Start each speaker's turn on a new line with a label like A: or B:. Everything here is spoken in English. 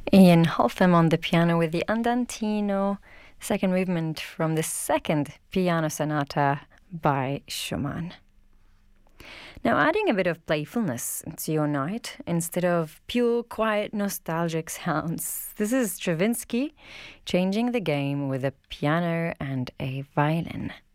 A: Ian Holtham on the piano with the Andantino, second movement from the second piano sonata by Schumann. Now, adding a bit of playfulness to your night instead of pure, quiet, nostalgic sounds. This is Stravinsky changing the game with a piano and a violin.